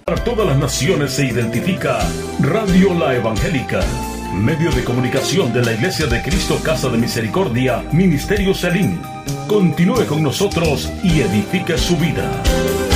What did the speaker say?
Para todas las naciones se identifica Radio La Evangélica, medio de comunicación de la Iglesia de Cristo Casa de Misericordia, Ministerio Salim. Continúe con nosotros y edifique su vida.